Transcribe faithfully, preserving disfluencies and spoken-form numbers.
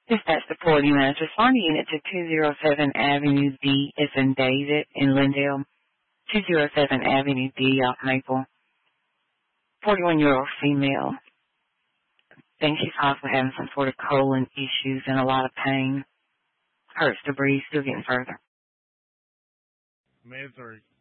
Dispatch the Porty Manager. Respond unit to two oh seven Avenue D as in David in Lindale. two oh seven Avenue D off Maple. forty-one-year-old female. Think she's possibly having some sort of colon issues and a lot of pain. Hurts to breathe, still getting further. Misery.